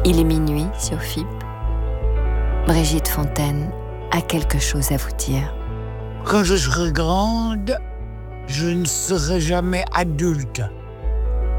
Il est minuit sur FIP. Brigitte Fontaine a quelque chose à vous dire. Quand je serai grande, je ne serai jamais adulte.